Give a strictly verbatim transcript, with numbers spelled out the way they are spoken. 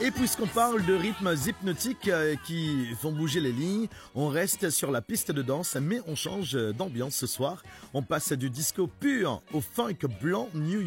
Et puisqu'on parle de rythmes hypnotiques euh, qui font bouger les lignes, on reste sur la piste de danse, mais on change d'ambiance ce soir. On passe du disco pur au funk blanc new